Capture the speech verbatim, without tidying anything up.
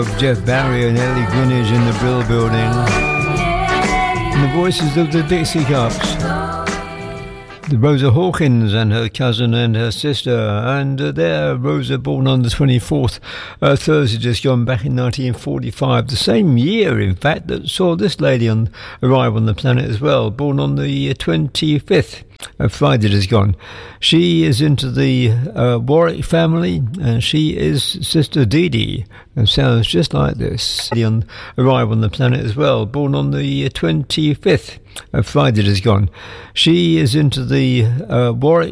Jeff Barry and Ellie Greenwich in the Brill Building. And the voices of the Dixie Cups. The Rosa Hawkins and her cousin and her sister. And uh, there, Rosa, born on the twenty-fourth, uh, Thursday, just gone back in nineteen forty-five. The same year, in fact, that saw this lady on arrive on the planet as well. Born on the twenty-fifth. Uh, Friday just gone. She is into the uh, Warwick family, and she is Sister Dee Dee, and sounds just like this. On arrive on the planet as well. Born on the twenty-fifth. Uh, Friday just gone. She is into the uh, Warwick